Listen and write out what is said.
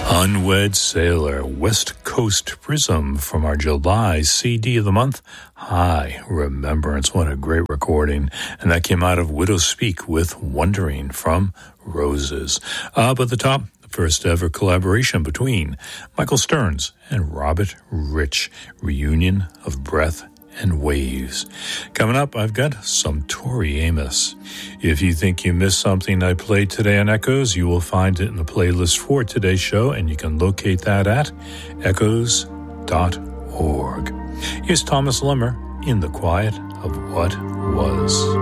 Unwed Sailor, West Coast Prism from our July CD of the month. High Remembrance. What a great recording. And that came out of Widow Speak with Wondering from Roses. Up at the top, the first ever collaboration between Michael Stearns and Robert Rich. Reunion of Breath and Waves. Coming up, I've got some Tori Amos. If you think you missed something I played today on Echoes, you will find it in the playlist for today's show, and you can locate that at echoes.org. Here's Thomas Lemmer in the quiet of what was.